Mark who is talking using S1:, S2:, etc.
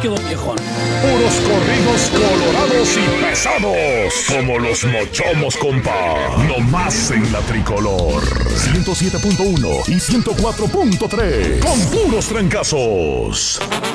S1: quedó viejón.
S2: Puros corridos colorados y pesados. Como los Mochomos, compa. No más en la Tricolor. 107.1 y 104.3. Con puros trancazos.